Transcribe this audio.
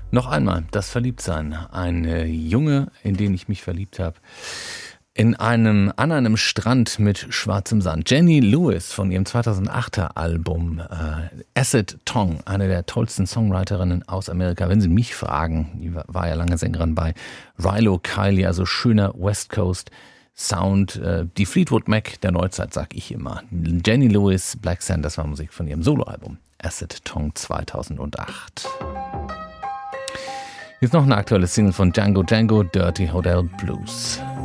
Noch einmal das Verliebtsein. Ein Junge, in den ich mich verliebt habe. An einem Strand mit schwarzem Sand. Jenny Lewis von ihrem 2008er Album Acid Tongue, eine der tollsten Songwriterinnen aus Amerika. Wenn Sie mich fragen, die war ja lange Sängerin bei Rilo Kiley, also schöner West Coast Sound. Die Fleetwood Mac der Neuzeit, sag ich immer. Jenny Lewis, Black Sand, das war Musik von ihrem Soloalbum Acid Tongue 2008. Jetzt noch eine aktuelle Single von Django, Dirty Hotel Blues.